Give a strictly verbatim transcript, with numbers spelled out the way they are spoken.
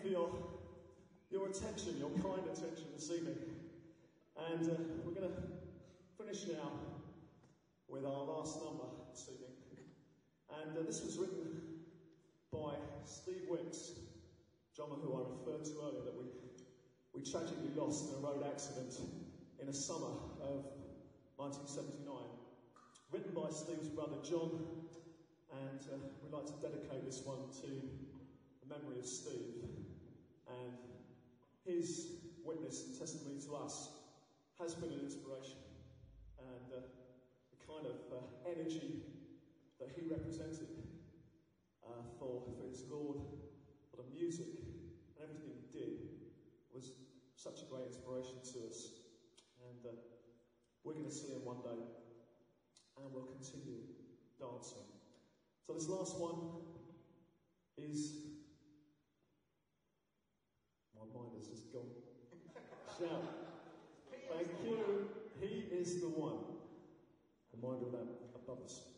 for your, your attention, your kind attention this evening. And uh, we're going to finish now with our last number this evening. And uh, this was written by Steve Wicks, drummer who I referred to earlier, that we, we tragically lost in a road accident in the summer of nineteen seventy-nine. Written by Steve's brother John, and uh, we'd like to dedicate this one to the memory of Steve and his witness and testimony to us has been an inspiration, and uh, the kind of uh, energy that he represented uh, for, for his Lord, for the music and everything he did was such a great inspiration to us. And uh, we're going to see him one day, and we'll continue dancing. So this last one is... My mind has just gone. Shout. Thank you. He is the one. Reminder of that above us.